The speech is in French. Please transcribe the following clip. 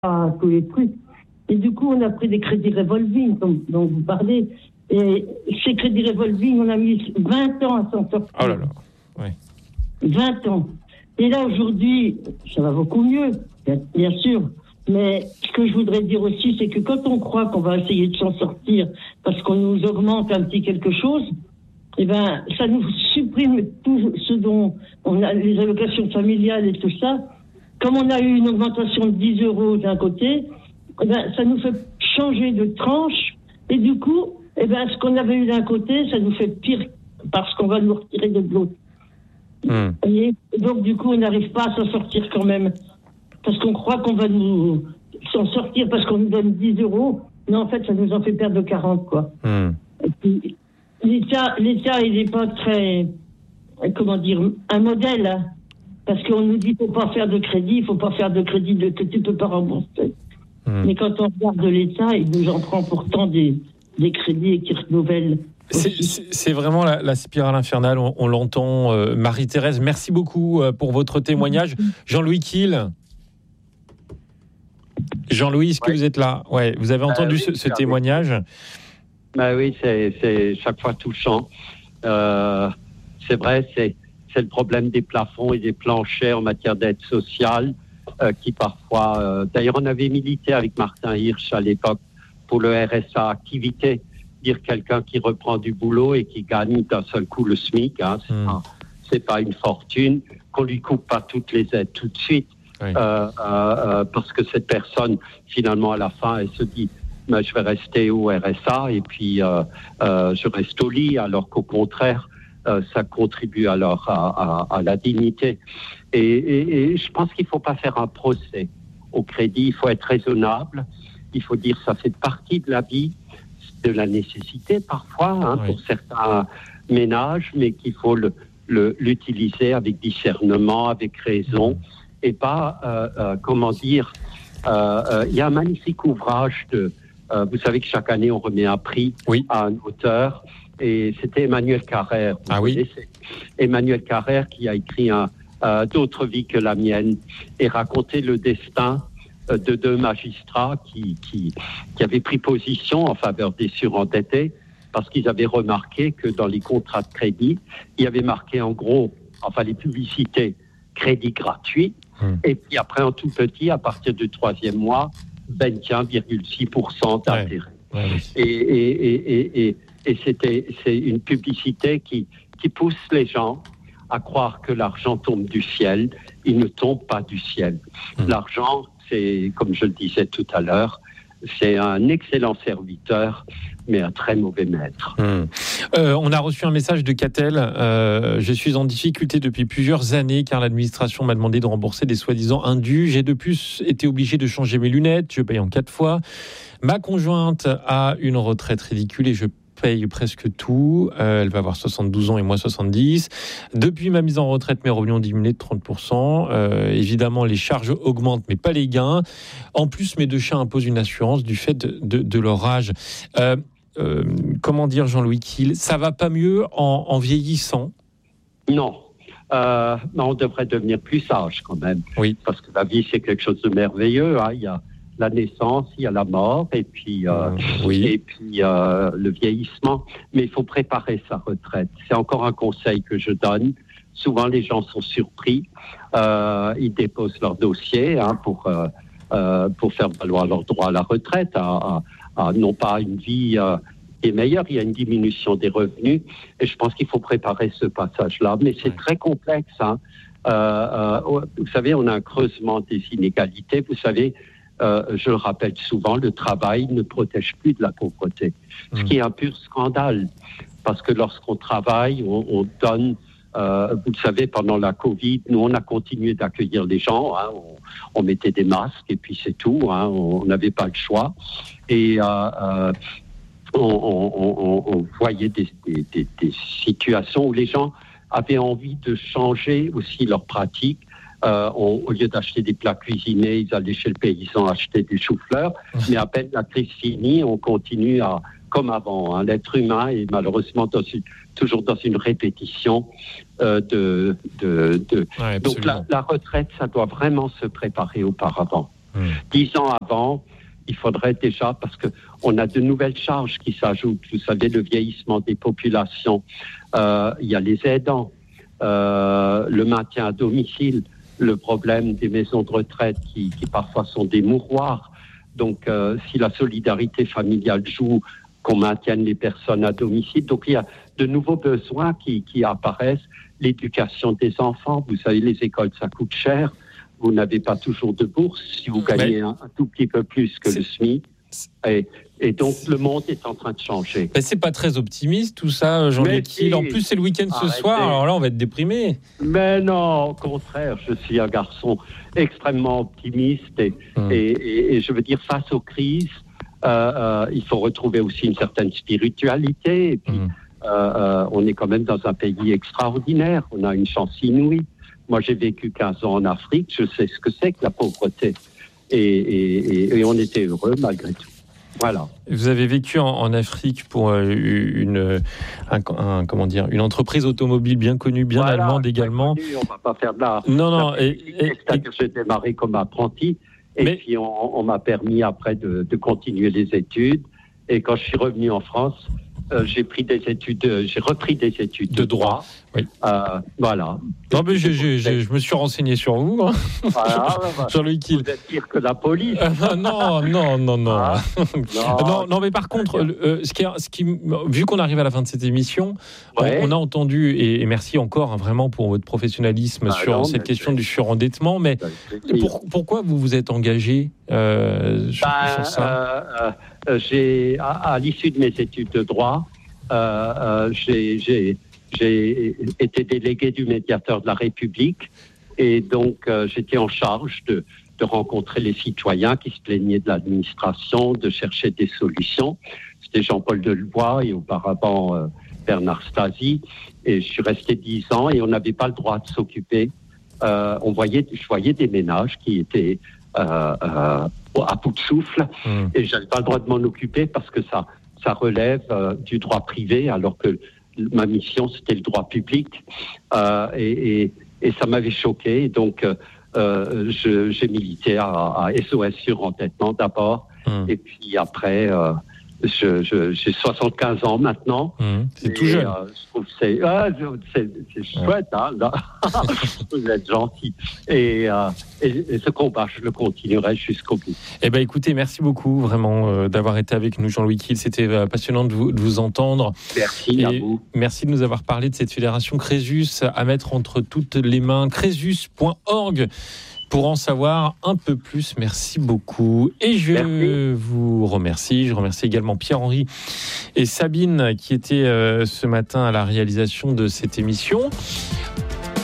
tous les trucs. Et du coup, on a pris des crédits revolving, dont vous parlez. Et ces crédits revolving, on a mis 20 ans à s'en sortir. Oh là là, oui. 20 ans. Et là, aujourd'hui, ça va beaucoup mieux, bien sûr. Mais ce que je voudrais dire aussi, c'est que quand on croit qu'on va essayer de s'en sortir parce qu'on nous augmente un petit quelque chose, eh ben, ça nous supprime tout ce dont on a, les allocations familiales et tout ça. Comme on a eu une augmentation de 10 € d'un côté, eh ben, ça nous fait changer de tranche. Et du coup, eh ben, ce qu'on avait eu d'un côté, ça nous fait pire parce qu'on va nous retirer de l'autre. Et donc, du coup, on n'arrive pas à s'en sortir quand même. Parce qu'on croit qu'on va nous s'en sortir parce qu'on nous donne 10 €. Mais en fait, ça nous en fait perdre 40, quoi. Et puis, l'État, il n'est pas très, comment dire, un modèle. Hein, parce qu'on nous dit qu'il ne faut pas faire de crédit, il ne faut pas faire de crédit que tu ne peux pas rembourser. Mais quand on regarde l'État, il nous en prend pourtant des crédits et qui renouvellent. C'est vraiment la spirale infernale, on l'entend. Marie-Thérèse, merci beaucoup pour votre témoignage. Jean-Louis Kiel. Jean-Louis, est-ce que vous êtes là? Ouais, vous avez entendu ce témoignage? Oui, c'est chaque fois touchant. C'est vrai, c'est le problème des plafonds et des planchers en matière d'aide sociale qui parfois... d'ailleurs, on avait milité avec Martin Hirsch à l'époque pour le RSA activité, dire quelqu'un qui reprend du boulot et qui gagne d'un seul coup le SMIC, hein, c'est pas une fortune, qu'on lui coupe pas toutes les aides tout de suite. Oui. Parce que cette personne, finalement, à la fin, elle se dit je vais rester au RSA et puis je reste au lit, alors qu'au contraire, ça contribue alors à la dignité. Et je pense qu'il ne faut pas faire un procès au crédit, il faut être raisonnable, il faut dire que ça fait partie de la vie, de la nécessité parfois, pour certains ménages, mais qu'il faut l'utiliser avec discernement, avec raison. Et pas, il y a un magnifique ouvrage vous savez que chaque année on remet un prix à un auteur, et c'était Emmanuel Carrère. Emmanuel Carrère qui a écrit d'autres vies que la mienne et raconté le destin de deux magistrats qui avaient pris position en faveur des surendettés parce qu'ils avaient remarqué que dans les contrats de crédit, il y avait marqué en gros, les publicités crédit gratuit. Et puis après, en tout petit, à partir du 3e mois, 21,6% d'intérêt. Et c'est une publicité qui pousse les gens à croire que l'argent tombe du ciel. Il ne tombe pas du ciel. L'argent, c'est, comme je le disais tout à l'heure, c'est un excellent serviteur, mais un très mauvais maître. On a reçu un message de Catel. Je suis en difficulté depuis plusieurs années car l'administration m'a demandé de rembourser des soi-disant indus. J'ai de plus été obligé de changer mes lunettes. Je paye en 4 fois. Ma conjointe a une retraite ridicule et je paye presque tout. Elle va avoir 72 ans et moi 70. Depuis ma mise en retraite, mes revenus ont diminué de 30%. Évidemment, les charges augmentent, mais pas les gains. En plus, mes 2 chiens imposent une assurance du fait de leur âge. Comment dire, Jean-Louis Kiel, ça va pas mieux en vieillissant? Non. On devrait devenir plus sage quand même. Oui. Parce que la vie, c'est quelque chose de merveilleux. Hein. Il y a la naissance, il y a la mort, et puis, le vieillissement. Mais il faut préparer sa retraite. C'est encore un conseil que je donne. Souvent, les gens sont surpris. Ils déposent leur dossier pour faire valoir leur droit à la retraite, non pas une vie est meilleure, il y a une diminution des revenus, et je pense qu'il faut préparer ce passage-là. Mais c'est très complexe. Vous savez, on a un creusement des inégalités. Vous savez, je le rappelle souvent, le travail ne protège plus de la pauvreté, ce qui est un pur scandale, parce que lorsqu'on travaille, on donne... vous le savez, pendant la Covid, nous, on a continué d'accueillir les gens. On mettait des masques et puis c'est tout. On n'avait pas le choix. Et on voyait des situations où les gens avaient envie de changer aussi leurs pratiques. Au lieu d'acheter des plats cuisinés, ils allaient chez le paysan acheter des choux-fleurs. Mais à peine la crise finie, on continue comme avant. L'être humain est malheureusement toujours dans une répétition donc la retraite, ça doit vraiment se préparer auparavant. 10 ans avant, il faudrait déjà, parce qu'on a de nouvelles charges qui s'ajoutent. Vous savez, le vieillissement des populations, il y a les aidants, le maintien à domicile, le problème des maisons de retraite qui parfois sont des mouroirs. Donc, si la solidarité familiale joue, qu'on maintienne les personnes à domicile. Donc, il y a de nouveaux besoins qui apparaissent. L'éducation des enfants, vous savez, les écoles, ça coûte cher. Vous n'avez pas toujours de bourse si vous gagnez un tout petit peu plus que le SMIC. Et donc, le monde est en train de changer. Mais c'est pas très optimiste, tout ça, Jean-Luc Hill. En plus, c'est le week-end ce soir, alors là, on va être déprimé. Mais non, au contraire, je suis un garçon extrêmement optimiste. Et je veux dire, face aux crises, il faut retrouver aussi une certaine spiritualité. Et puis, on est quand même dans un pays extraordinaire. On a une chance inouïe. Moi, j'ai vécu 15 ans en Afrique. Je sais ce que c'est que la pauvreté. Et on était heureux malgré tout. Voilà. Vous avez vécu en Afrique pour une entreprise automobile bien connue, bien allemande également. Connu, on ne va pas faire de la... Non. C'est-à-dire que j'ai démarré comme apprenti. Puis on m'a permis après de continuer les études. Et quand je suis revenu en France, j'ai repris des études de droit. Oui. Voilà. Non, mais je me suis renseigné sur vous, hein. Voilà, Jean-Luc Hill. Vous êtes pire que la police. Non. Non, mais par contre, vu qu'on arrive à la fin de cette émission, on a entendu, et merci encore vraiment pour votre professionnalisme sur cette question du surendettement, mais pourquoi vous vous êtes engagé sur ça à l'issue de mes études de droit, j'ai été délégué du médiateur de la République et donc j'étais en charge de rencontrer les citoyens qui se plaignaient de l'administration, de chercher des solutions. C'était Jean-Paul Delevoye et auparavant Bernard Stasi. Et je suis resté 10 ans et on n'avait pas le droit de s'occuper. Je voyais des ménages qui étaient à bout de souffle et j'avais pas le droit de m'en occuper parce que ça relève du droit privé alors que ma mission c'était le droit public et ça m'avait choqué. Donc j'ai milité à SOS Surendettement d'abord et puis après j'ai 75 ans maintenant. C'est tout jeune. Je trouve que c'est chouette, hein, là. Vous êtes gentil. Et ce combat, je le continuerai jusqu'au bout. Eh ben, écoutez, merci beaucoup vraiment d'avoir été avec nous, Jean-Louis Hill. C'était passionnant de vous entendre. Merci à vous. Merci de nous avoir parlé de cette fédération Crésus à mettre entre toutes les mains. Crésus.org. Pour en savoir un peu plus, merci beaucoup. Et vous remercie. Je remercie également Pierre-Henri et Sabine qui étaient ce matin à la réalisation de cette émission.